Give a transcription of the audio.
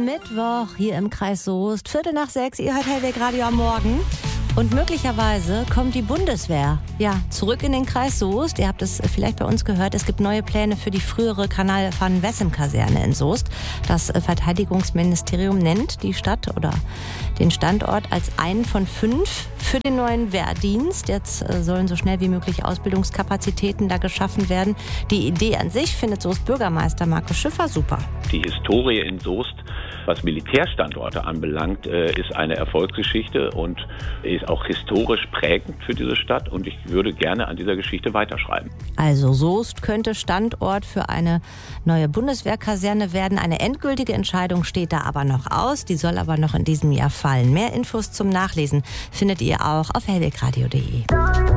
Mittwoch hier im Kreis Soest, 5:45, ihr hört Hellweg Radio am Morgen. Und möglicherweise kommt die Bundeswehr zurück in den Kreis Soest. Ihr habt es vielleicht bei uns gehört, es gibt neue Pläne für die frühere Kanal-van-Wessem-Kaserne in Soest. Das Verteidigungsministerium nennt die Stadt oder den Standort als einen von 5 für den neuen Wehrdienst. Jetzt sollen so schnell wie möglich Ausbildungskapazitäten da geschaffen werden. Die Idee an sich findet Soest Bürgermeister Markus Schiffer super. Die Historie in Soest, was Militärstandorte anbelangt, ist eine Erfolgsgeschichte und ist auch historisch prägend für diese Stadt. Und ich würde gerne an dieser Geschichte weiterschreiben. Also Soest könnte Standort für eine neue Bundeswehrkaserne werden. Eine endgültige Entscheidung steht da aber noch aus. Die soll aber noch in diesem Jahr fallen. Mehr Infos zum Nachlesen findet ihr auch auf hellwegradio.de.